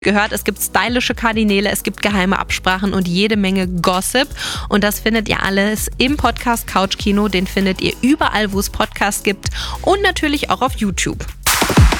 gehört, es gibt stylische Kardinäle, es gibt geheime Absprachen und jede Menge Gossip. Und das findet ihr alles im Podcast Couchkino. Den findet ihr überall, wo es Podcasts gibt und natürlich auch auf YouTube.